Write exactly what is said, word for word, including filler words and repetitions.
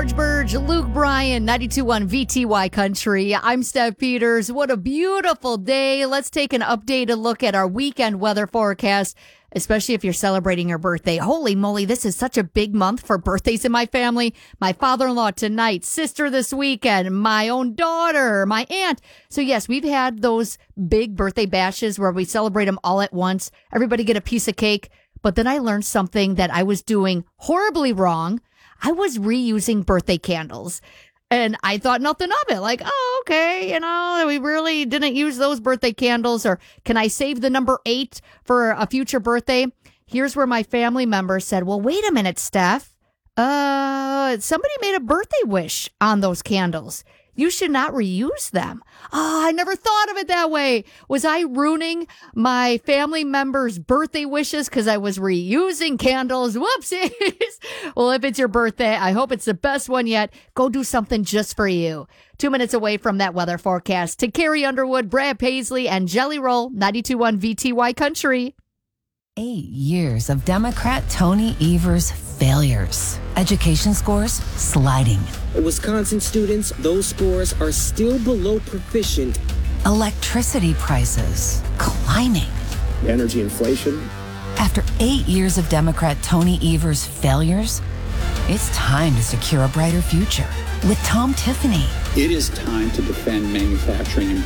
George Burge, Luke Bryan, ninety-two point one V T Y Country. I'm Steph Peters. What a beautiful day. Let's take an updated look at our weekend weather forecast, especially if you're celebrating your birthday. Holy moly, this is such a big month for birthdays in my family. My father-in-law tonight, sister this weekend, my own daughter, my aunt. So yes, we've had those big birthday bashes where we celebrate them all at once. Everybody get a piece of cake. But then I learned something that I was doing horribly wrong. I was reusing birthday candles. And I thought nothing of it. Like, oh, okay, you know, we really didn't use those birthday candles. Or can I save the number eight for a future birthday? Here's where my family member said, well, wait a minute, Steph. Uh, somebody made a birthday wish on those candles. You should not reuse them. Oh, I never thought of it that way. Was I ruining my family members' birthday wishes because I was reusing candles? Whoopsies. Well, if it's your birthday, I hope it's the best one yet. Go do something just for you. Two minutes away from that weather forecast. To Carrie Underwood, Brad Paisley, and Jelly Roll, ninety-two point one V T Y Country. Eight years of Democrat Tony Evers' failures. Education scores sliding. Wisconsin students, those scores are still below proficient. Electricity prices climbing. Energy inflation. After eight years of Democrat Tony Evers' failures, it's time to secure a brighter future with Tom Tiffany. It is time to defend manufacturing and